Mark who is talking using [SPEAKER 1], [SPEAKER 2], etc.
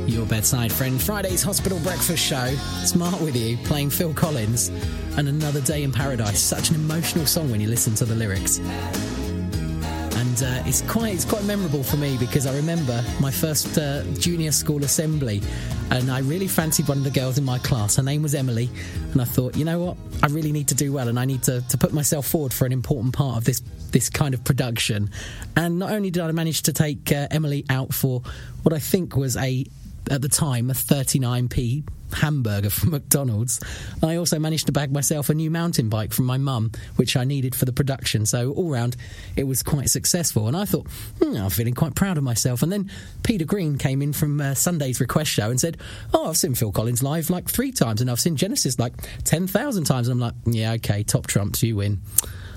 [SPEAKER 1] your bedside friend. Friday's Hospital Breakfast Show. Smart with you, playing Phil Collins and Another Day in Paradise. Such an emotional song when you listen to the lyrics. And it's quite memorable for me because I remember my first junior school assembly, and I really fancied one of the girls in my class. Her name was Emily, and I thought, you know what, I really need to do well, and I need to put myself forward for an important part of this kind of production. And not only did I manage to take Emily out for what I think was at the time, a 39p hamburger from McDonald's, I also managed to bag myself a new mountain bike from my mum, which I needed for the production. So all round, it was quite successful. And I thought, I'm feeling quite proud of myself. And then Peter Green came in from Sunday's request show and said, I've seen Phil Collins live like 3 times, and I've seen Genesis like 10,000 times. And I'm like, yeah, okay, top trumps, you win.